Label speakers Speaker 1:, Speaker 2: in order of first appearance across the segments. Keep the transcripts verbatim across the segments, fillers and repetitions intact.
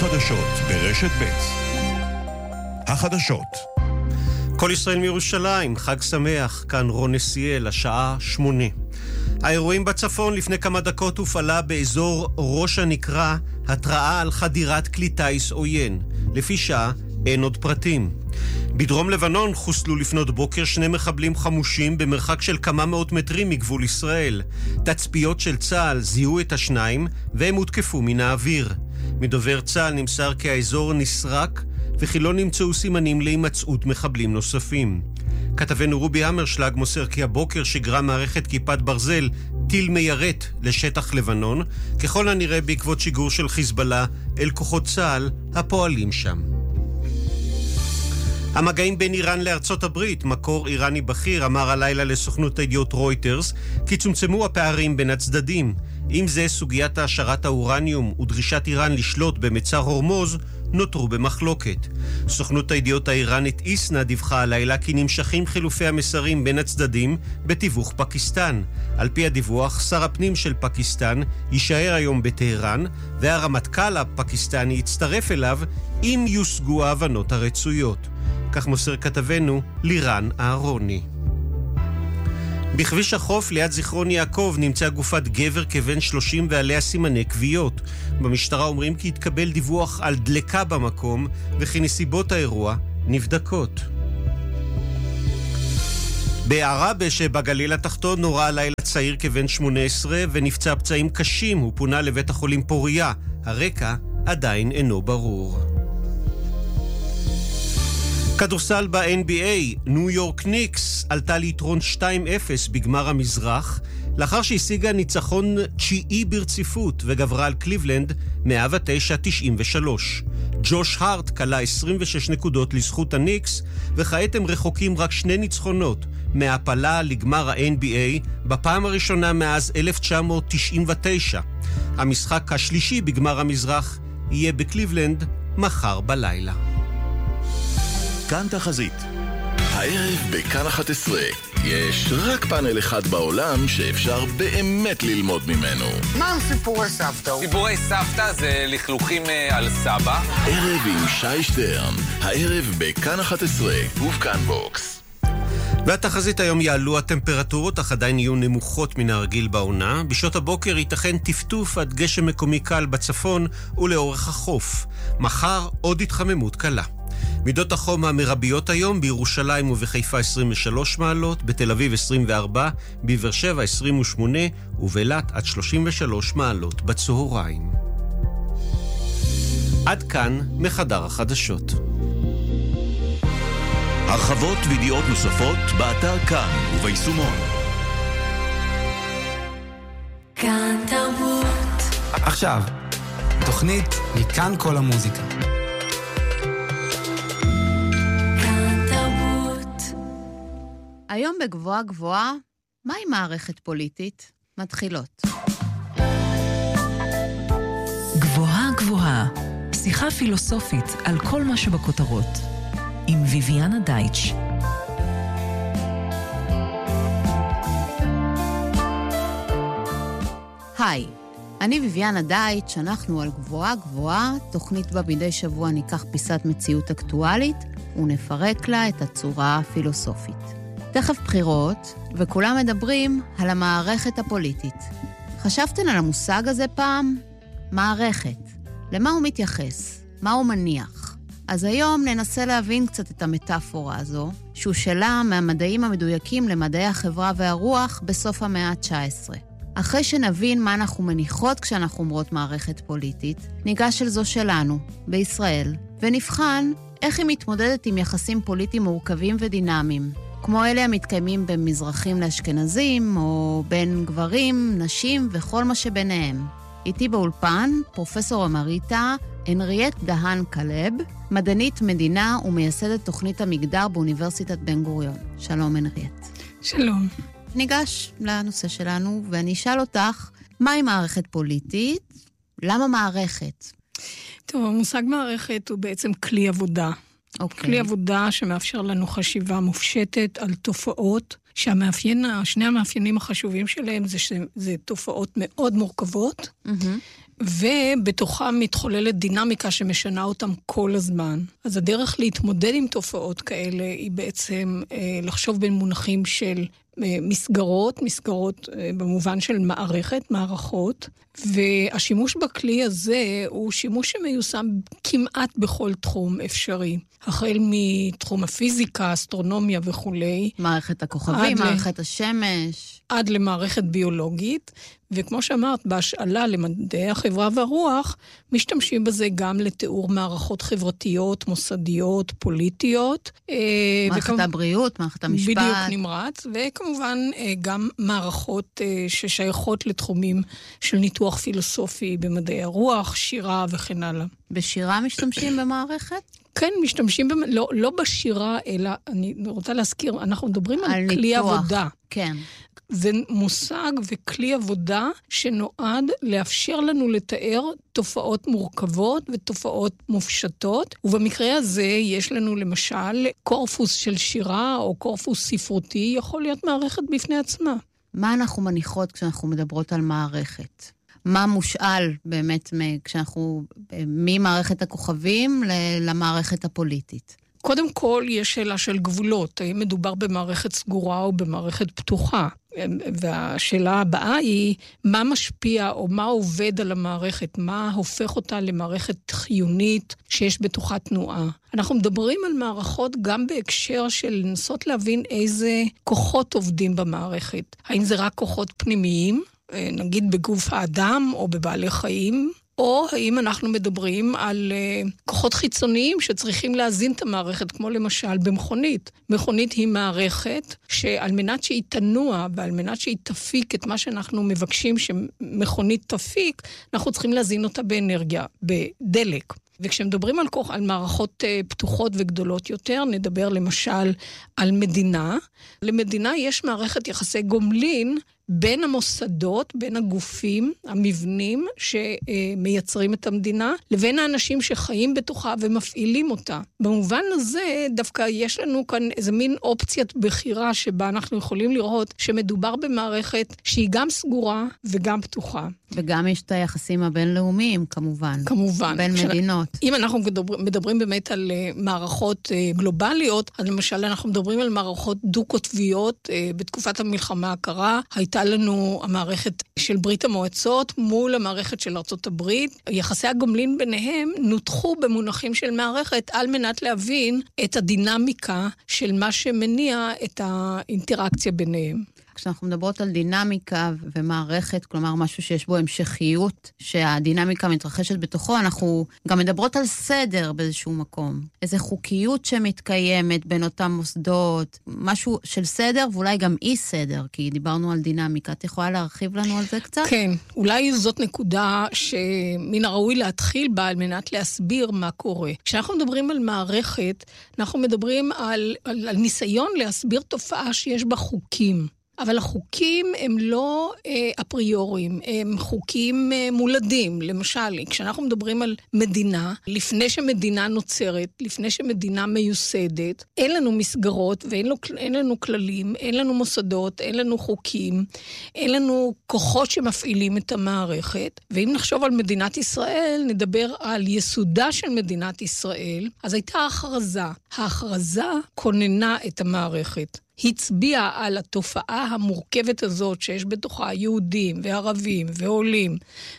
Speaker 1: החדשות ברשת ב'. החדשות. כל ישראל מירושלים, חג שמח, כאן רון נסיאל, השעה שמונה. האירועים בצפון לפני כמה דקות הופעלה באזור ראש הנקרה התראה על חדירת כלי טיס עוין. לפי שעה אין עוד פרטים. בדרום לבנון חוסלו לפנות בוקר שני מחבלים חמושים במרחק של כמה מאות מטרים מגבול ישראל. תצפיות של צה"ל זיהו את השניים והם הותקפו מן האוויר. מדובר צה"ל נמסר כי האזור נסרק וכי לא נמצאו סימנים להימצאות מחבלים נוספים. כתבנו רובי המרשלג מוסר כי הבוקר שגרה מערכת כיפת ברזל טיל מיירט לשטח לבנון, ככל הנראה בעקבות שיגור של חיזבאללה אל כוחות צה"ל הפועלים שם. המגעים בין איראן לארצות הברית, מקור איראני בכיר אמר הלילה לסוכנות הידיעות רויטרס כי צומצמו הפערים בין הצדדים. עם זה סוגיית העשרת האורניום ודרישת איראן לשלוט במצר הורמוז נותרו במחלוקת. סוכנות הידיעות האיראנית איסנה דיווחה הלילה כי נמשכים חילופי המסרים בין הצדדים בתיווך פקיסטן. על פי הדיווח, שר הפנים של פקיסטן יישאר היום בטהרן והרמטכ"ל הפקיסטני יצטרף אליו אם יושגו ההבנות הרצויות. כך מוסר כתבנו לירן אהרוני. בכביש החוף ליד זיכרון יעקב נמצא גופת גבר כבן שלושים ועליה סימני כוויות. במשטרה אומרים כי התקבל דיווח על דלקה במקום וכי נסיבות האירוע נבדקות. בעראבה שבגליל התחתון נורה הלילה צעיר כבן שמונה עשרה ונפצע פצעים קשים. הוא פונה לבית החולים פוריה. הרקע עדיין אינו ברור. כדורסל ב-אן בי איי, ניו יורק ניקס עלתה ליתרון שתיים אפס בגמר המזרח, לאחר שהשיגה ניצחון תשיעי ברציפות וגברה על קליבלנד מאה ותשע תשעים ושלוש. ג'וש הארט קלה עשרים ושש נקודות לזכות הניקס, וכעת הם רחוקים רק שני ניצחונות מהפלה לגמר ה-אן בי איי בפעם הראשונה מאז אלף תשע מאות תשעים ותשע. המשחק השלישי בגמר המזרח יהיה בקליבלנד מחר בלילה.
Speaker 2: כאן תחזית. הערב בכאן אחת עשרה יש רק פאנל אחד בעולם שאפשר באמת ללמוד ממנו.
Speaker 3: מה עם סיפורי סבתא?
Speaker 4: סיפורי סבתא זה לכלוכים על סבא.
Speaker 2: ערב עם שי שטרן. הערב בכאן אחת עשרה ובכאן בוקס.
Speaker 1: והתחזית היום יעלו הטמפרטורות, אך עדיין יהיו נמוכות מן הרגיל בעונה. בשעות הבוקר ייתכן טפטוף עד גשם מקומי קל בצפון ולאורך החוף. מחר עוד התחממות קלה. מידות החום המרביות היום בירושלים ובחיפה עשרים ושלוש מעלות, בתל אביב עשרים וארבע, בבאר שבע עשרים ושמונה ובאילת עד שלושים ושלוש מעלות בצהריים. עד כאן מחדר החדשות.
Speaker 2: הרחבות וידיעות נוספות באתר כאן וביישומון.
Speaker 5: כאן תרבות.
Speaker 6: עכשיו, תוכנית מכאן כל המוזיקה.
Speaker 7: היום בגבוהה גבוהה, מהי מערכת פוליטית? מתחילות.
Speaker 5: גבוהה גבוהה, שיחה פילוסופית על כל מה שבכותרות, עם ויביאנה דייטש.
Speaker 7: היי, אני ויביאנה דייטש, אנחנו על גבוהה גבוהה, תוכנית בה מדי שבוע ניקח פיסת מציאות אקטואלית ונפרק לה את הצורה הפילוסופית. תכף בחירות, וכולם מדברים על המערכת הפוליטית. חשבתן על המושג הזה פעם? מערכת. למה הוא מתייחס? מה הוא מניח? אז היום ננסה להבין קצת את המטאפורה הזו, שהוא שלה מהמדעים המדויקים למדעי החברה והרוח בסוף המאה ה-תשע עשרה. אחרי שנבין מה אנחנו מניחות כשאנחנו אומרות מערכת פוליטית, ניגש אל זו שלנו, בישראל, ונבחן איך היא מתמודדת עם יחסים פוליטיים מורכבים ודינמיים. כמו אלה המתקיימים בין מזרחים לאשכנזים, או בין גברים, נשים וכל מה שביניהם. איתי באולפן, פרופסור אמריטה, הנריאט דהן קלב, מדענית מדינה ומייסדת תוכנית המגדר באוניברסיטת בן גוריון. שלום הנריאט.
Speaker 8: שלום.
Speaker 7: ניגש לנושא שלנו, ואני אשאל אותך, מהי מערכת פוליטית? למה מערכת?
Speaker 8: טוב, המושג מערכת הוא בעצם כלי עבודה. Okay. כלי עבודה שמאפשר לנו חשיבה מופשטת על תופעות, שהמאפיין, שני המאפיינים החשובים שלהם זה שזה תופעות מאוד מורכבות, mm-hmm. ובתוכה מתחוללת דינמיקה שמשנה אותם כל הזמן. אז הדרך להתמודד עם תופעות כאלה היא בעצם אה, לחשוב בין מונחים של אה, מסגרות, מסגרות אה, במובן של מערכת, מערכות, והשימוש בכלי הזה הוא שימוש שמיושם כמעט בכל תחום אפשרי. החל מתחום הפיזיקה, אסטרונומיה וכולי.
Speaker 7: מערכת הכוכבים, מערכת ל... השמש.
Speaker 8: עד למערכת ביולוגית, וכמו שאמרת, בהשאלה למדעי החברה והרוח, משתמשים בזה גם לתיאור מערכות חברתיות, מוסדיות, פוליטיות.
Speaker 7: מערכת וכמ... הבריאות, מערכת המשפט.
Speaker 8: בדיוק נמרץ, וכמובן גם מערכות ששייכות לתחומים של ניתוח פילוסופי במדעי הרוח, שירה וכן הלאה.
Speaker 7: בשירה משתמשים במערכת?
Speaker 8: כן, משתמשים, במ... לא, לא בשירה, אלא, אני רוצה להזכיר, אנחנו מדברים על, על כלי ניתוח. עבודה.
Speaker 7: כן.
Speaker 8: זה מושג וכלי עבודה שנועד לאפשר לנו לתאר תופעות מורכבות ותופעות מופשטות, ובמקרה הזה יש לנו למשל קורפוס של שירה או קורפוס ספרותי, יכול להיות מערכת בפני עצמה.
Speaker 7: מה אנחנו מניחות כשאנחנו מדברות על מערכת? מה מושאל באמת כשאנחנו ממערכת הכוכבים למערכת הפוליטית?
Speaker 8: קודם כל, יש שאלה של גבולות. האם מדובר במערכת סגורה או במערכת פתוחה? והשאלה הבאה היא, מה משפיע או מה עובד על המערכת? מה הופך אותה למערכת חיונית שיש בתוכה תנועה? אנחנו מדברים על מערכות גם בהקשר של לנסות להבין איזה כוחות עובדים במערכת. האם זה רק כוחות פנימיים, נגיד בגוף האדם או בבעלי חיים? או האם אנחנו מדברים על uh, כוחות חיצוניים שצריכים להזין את המערכת, כמו למשל במכונית. מכונית היא מערכת שעל מנת שהיא תנוע ועל מנת שהיא תפיק את מה שאנחנו מבקשים שמכונית תפיק, אנחנו צריכים להזין אותה באנרגיה, בדלק. וכשמדברים על, כוח, על מערכות uh, פתוחות וגדולות יותר, נדבר למשל על מדינה. למדינה יש מערכת יחסי גומלין בין המוסדות, בין הגופים, המבנים שמייצרים את המדינה, לבין האנשים שחיים בתוכה ומפעילים אותה. במובן הזה דווקא יש לנו כאן איזה מין אופציית בחירה שבה אנחנו יכולים לראות שמדובר במערכת שהיא גם סגורה וגם פתוחה.
Speaker 7: וגם יש את היחסים הבינלאומיים, כמובן.
Speaker 8: כמובן.
Speaker 7: בין ש... מדינות.
Speaker 8: אם אנחנו מדברים, מדברים באמת על מערכות גלובליות, אז למשל אנחנו מדברים על מערכות דו-קוטביות. בתקופת המלחמה הקרה הייתה לנו המערכת של ברית המועצות מול המערכת של ארצות הברית. יחסי הגומלין ביניהם נותחו במונחים של מערכת על מנת להבין את הדינמיקה של מה שמניע את האינטראקציה ביניהם.
Speaker 7: כשאנחנו מדברות על דינמיקה ומערכת, כלומר משהו שיש בו המשכיות, שהדינמיקה מתרחשת בתוכו, אנחנו גם מדברות על סדר באיזשהו מקום. איזו חוקיות שמתקיימת בין אותם מוסדות, משהו של סדר ואולי גם אי סדר, כי דיברנו על דינמיקה. את יכולה להרחיב לנו על זה קצת?
Speaker 8: כן, אולי זאת נקודה שמן הראוי להתחיל בה על מנת להסביר מה קורה. כשאנחנו מדברים על מערכת, אנחנו מדברים על, על, על ניסיון להסביר תופעה שיש בה חוקים. אבל החוקים הם לא אה, אפריוריים, הם חוקים אה, מולדים. למשל, כשאנחנו מדברים על מדינה, לפני שמדינה נוצרת, לפני שמדינה מיוסדת, אין לנו מסגרות ואין לנו, אין לנו כללים, אין לנו מוסדות, אין לנו חוקים, אין לנו כוחות שמפעילים את המערכת. ואם נחשוב על מדינת ישראל, נדבר על יסודה של מדינת ישראל, אז הייתה הכרזה. ההכרזה כוננה את המערכת. הצביע על התופעה המורכבת הזאת שיש בתוכה יהודים וערבים ועולים.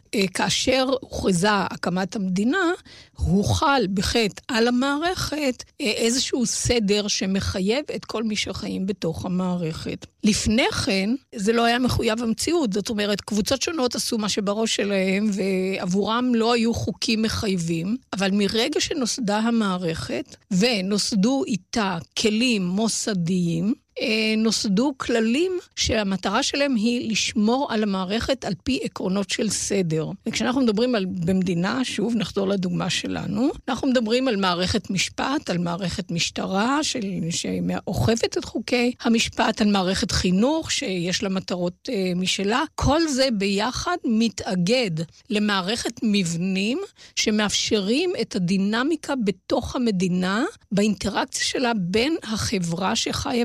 Speaker 8: כאשר הוכרזה הקמת המדינה, הוחל בחטא על המערכת איזשהו סדר שמחייב את כל מי שחיים בתוך המערכת. לפני כן, זה לא היה מחויב המציאות. זאת אומרת, קבוצות שונות עשו מה שבראש שלהם, ועבורם לא היו חוקים מחייבים, אבל מרגע שנוסדה המערכת, ונוסדו איתה כלים מוסדיים, נוסדו כללים שהמטרה שלהם היא לשמור על המערכת על פי עקרונות של סדר. וכשאנחנו מדברים על, במדינה, שוב נחזור לדוגמה שלנו, אנחנו מדברים על מערכת משפט, על מערכת משטרה של, שאוכפת את חוקי המשפט, על מערכת חינוך שיש לה מטרות אה, משלה. כל זה ביחד מתאגד למערכת מבנים שמאפשרים את הדינמיקה בתוך המדינה, באינטראקציה שלה בין החברה שחיה בתוכה,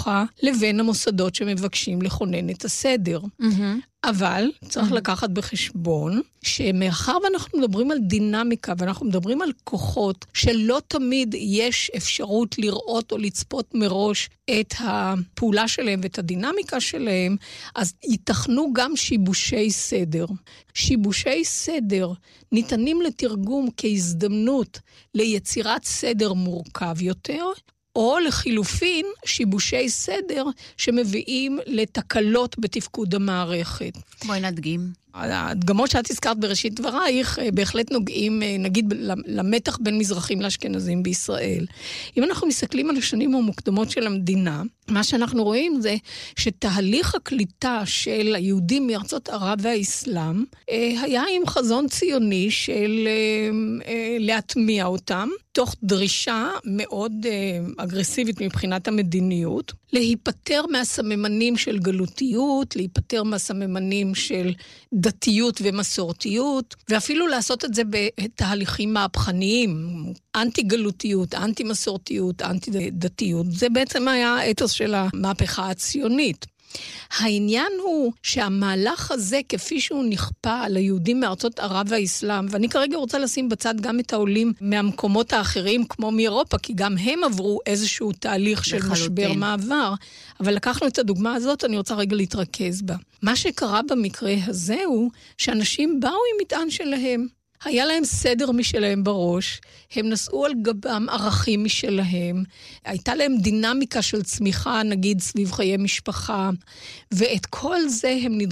Speaker 8: נוחה לבין המוסדות שמבקשים לכונן את הסדר. אבל צריך לקחת בחשבון שמאחר ואנחנו מדברים על דינמיקה ואנחנו מדברים על כוחות שלא תמיד יש אפשרות לראות או לצפות מראש את הפעולה שלהם ואת הדינמיקה שלהם, אז ייתכנו גם שיבושי סדר. שיבושי סדר ניתנים לתרגום כהזדמנות ליצירת סדר מורכב יותר, או לחילופין שיבושי סדר שמביאים לתקלות בתפקוד המערכת.
Speaker 7: בואי נדגים.
Speaker 8: הדגמות שאת הזכרת בראשית דברייך בהחלט נוגעים, נגיד, למתח בין מזרחים לאשכנזים בישראל. אם אנחנו מסתכלים על השנים המוקדמות של המדינה, מה שאנחנו רואים זה שתהליך הקליטה של היהודים מארצות ערב והאסלאם היה עם חזון ציוני של להטמיע אותם, תוך דרישה מאוד אגרסיבית מבחינת המדיניות, להיפטר מהסממנים של גלותיות, להיפטר מהסממנים של דתיות ומסורתיות, ואפילו לעשות את זה בתהליכים מהפכניים, אנטי-גלותיות, אנטי-מסורתיות, אנטי-דתיות. זה בעצם היה האתוס של המהפכה הציונית. העניין הוא שהמהלך הזה, כפי שהוא נכפה על היהודים מארצות ערב והאסלאם, ואני כרגע רוצה לשים בצד גם את העולים מהמקומות האחרים, כמו מאירופה, כי גם הם עברו איזשהו תהליך של לחלוטין. משבר מעבר, אבל לקחנו את הדוגמה הזאת, אני רוצה רגע להתרכז בה. מה שקרה במקרה הזה הוא שאנשים באו עם מטען שלהם. היה להם סדר משלהם בראש, הם נשאו על גבם ערכים משלהם, הייתה להם דינמיקה של צמיחה, נגיד, סביב חיי משפחה, ואת כל זה הם נדרשים.